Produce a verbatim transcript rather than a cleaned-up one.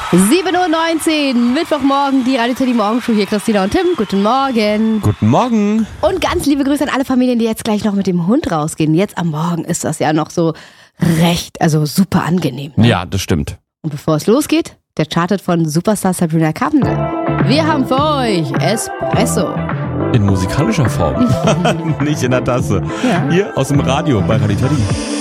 sieben Uhr neunzehn, Mittwochmorgen, die Radio Teddy Morgenshow. Hier Christina und Tim, guten Morgen. Guten Morgen. Und ganz liebe Grüße an alle Familien, die jetzt gleich noch mit dem Hund rausgehen. Jetzt am Morgen ist das ja noch so recht, also super angenehm. Ne? Ja, das stimmt. Und bevor es losgeht, der Charted von Superstar Sabrina Carpenter. Wir haben für euch Espresso. In musikalischer Form. Nicht in der Tasse. Ja. Hier aus dem Radio bei Radio Teddy.